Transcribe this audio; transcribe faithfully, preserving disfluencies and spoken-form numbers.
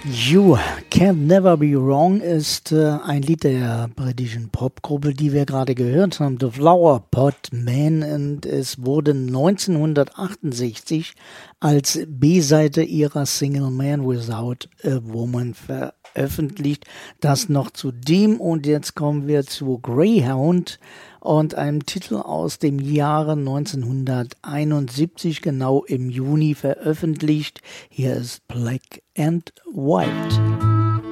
You Can't Never Be Wrong ist äh, ein Lied der britischen Popgruppe, die wir gerade gehört haben, The Flower Pot Man, und es wurde neunzehnhundertachtundsechzig als B-Seite ihrer Single Man Without a Woman veröffentlicht. Das noch zu dem, und jetzt kommen wir zu Greyhound und einem Titel aus dem Jahre neunzehnhunderteinundsiebzig, genau im Juni veröffentlicht. Hier ist Black and White.